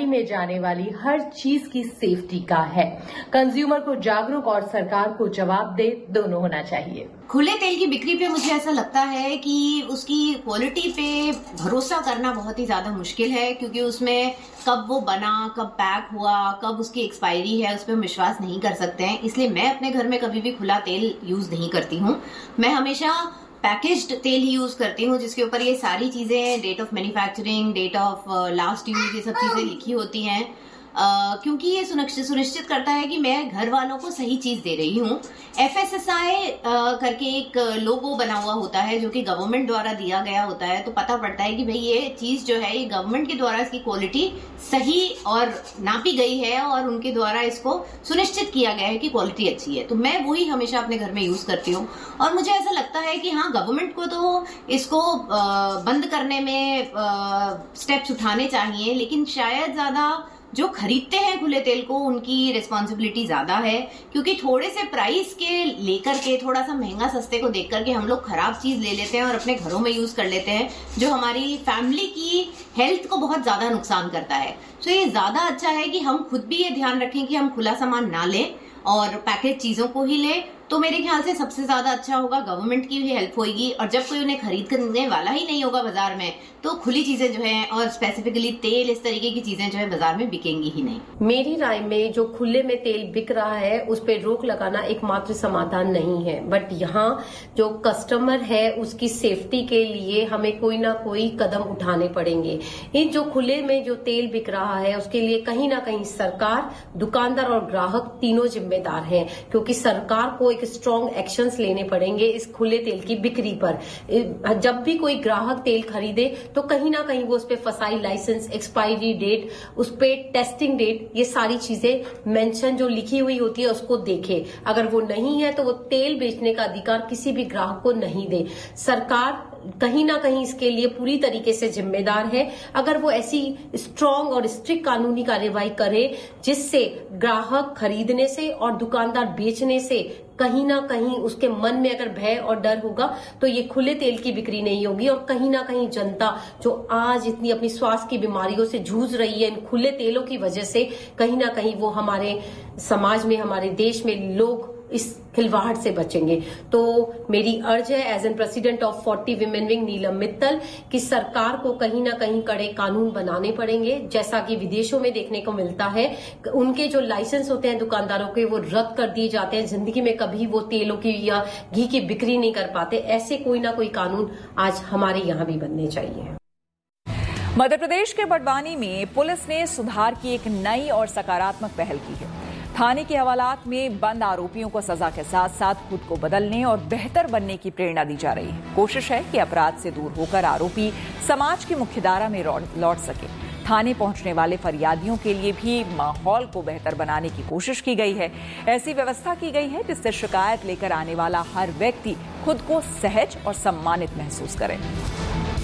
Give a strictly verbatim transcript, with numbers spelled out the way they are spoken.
में जाने वाली हर चीज की सेफ्टी का है। कंज्यूमर को जागरूक और सरकार को जवाबदेह दोनों होना चाहिए। खुले तेल की बिक्री पे मुझे ऐसा लगता है कि उसकी क्वालिटी पे भरोसा करना बहुत ही ज्यादा मुश्किल है, क्योंकि उसमें कब वो बना, कब पैक हुआ, कब उसकी एक्सपायरी है, उस पर हम विश्वास नहीं कर सकते हैं। इसलिए मैं अपने घर में कभी भी खुला तेल यूज नहीं करती हूँ। मैं हमेशा पैकेज्ड तेल ही यूज करती हूँ, जिसके ऊपर ये सारी चीजें, date of manufacturing, date of last use, ये सब चीजें लिखी होती हैं। Uh, क्योंकि ये सुनिश्चित सुनिश्चित करता है कि मैं घर वालों को सही चीज दे रही हूँ। F S S I uh, करके एक लोगो बना हुआ होता है, जो कि गवर्नमेंट द्वारा दिया गया होता है, तो पता पड़ता है कि भाई ये चीज जो है ये गवर्नमेंट के द्वारा इसकी क्वालिटी सही और नापी गई है और उनके द्वारा इसको सुनिश्चित किया गया है कि क्वालिटी अच्छी है। तो मैं वही हमेशा अपने घर में यूज करती हूँ। और मुझे ऐसा लगता है कि हाँ, गवर्नमेंट को तो इसको uh, बंद करने में स्टेप्स uh, उठाने चाहिए, लेकिन शायद ज्यादा जो खरीदते हैं खुले तेल को उनकी रिस्पॉन्सिबिलिटी ज्यादा है, क्योंकि थोड़े से प्राइस के लेकर के, थोड़ा सा महंगा सस्ते को देख करके हम लोग खराब चीज ले लेते हैं और अपने घरों में यूज कर लेते हैं, जो हमारी फैमिली की हेल्थ को बहुत ज्यादा नुकसान करता है। तो ये ज्यादा अच्छा है कि हम खुद भी ये ध्यान रखें कि हम खुला सामान ना लें और पैकेज चीजों को ही लें। तो मेरे ख्याल से सबसे ज्यादा अच्छा होगा, गवर्नमेंट की भी हेल्प होगी, और जब कोई उन्हें खरीद करने वाला ही नहीं होगा बाजार में, तो खुली चीजें जो हैं और स्पेसिफिकली तेल, इस तरीके की चीजें जो है बाजार में बिकेंगी ही नहीं। मेरी राय में जो खुले में तेल बिक रहा है उस पर रोक लगाना एकमात्र समाधान नहीं है, बट यहाँ जो कस्टमर है उसकी सेफ्टी के लिए हमें कोई ना कोई कदम उठाने पड़ेंगे। ये जो खुले में जो तेल बिक रहा है उसके लिए कहीं ना कहीं सरकार, दुकानदार और ग्राहक तीनों जिम्मेदार हैं, क्योंकि सरकार को स्ट्रॉन्ग एक्शंस लेने पड़ेंगे इस खुले तेल की बिक्री पर। जब भी कोई ग्राहक तेल खरीदे तो कहीं ना कहीं वो उस पे फसाई लाइसेंस, एक्सपायरी डेट, उस पे टेस्टिंग डेट, ये सारी चीजें मेंशन जो लिखी हुई होती है उसको देखे। अगर वो नहीं है तो वो तेल बेचने का अधिकार किसी भी ग्राहक को नहीं दे। सरकार कहीं ना कहीं इसके लिए पूरी तरीके से जिम्मेदार है। अगर वो ऐसी स्ट्रॉन्ग और स्ट्रिक्ट कानूनी कार्यवाही करे जिससे ग्राहक खरीदने से और दुकानदार बेचने से कहीं ना कहीं उसके मन में अगर भय और डर होगा तो ये खुले तेल की बिक्री नहीं होगी, और कहीं ना कहीं जनता जो आज इतनी अपनी स्वास्थ्य की बीमारियों से जूझ रही है इन खुले तेलों की वजह से, कहीं ना कहीं वो हमारे समाज में, हमारे देश में लोग इस खिलवाड़ से बचेंगे। तो मेरी अर्ज है as an president of forty women wing नीलम मित्तल कि सरकार को कहीं ना कहीं कड़े कानून बनाने पड़ेंगे, जैसा कि विदेशों में देखने को मिलता है। उनके जो लाइसेंस होते हैं दुकानदारों के, वो रद्द कर दिए जाते हैं, जिंदगी में कभी वो तेलों की या घी की बिक्री नहीं कर पाते। ऐसे कोई ना कोई कानून आज हमारे यहाँ भी बनने चाहिए। मध्य प्रदेश के बड़वानी में पुलिस ने सुधार की एक नई और सकारात्मक पहल की है। थाने के हवालात में बंद आरोपियों को सजा के साथ साथ खुद को बदलने और बेहतर बनने की प्रेरणा दी जा रही है। कोशिश है कि अपराध से दूर होकर आरोपी समाज की मुख्यधारा में लौट सके। थाने पहुंचने वाले फरियादियों के लिए भी माहौल को बेहतर बनाने की कोशिश की गई है। ऐसी व्यवस्था की गई है जिससे शिकायत लेकर आने वाला हर व्यक्ति खुद को सहज और सम्मानित महसूस करे।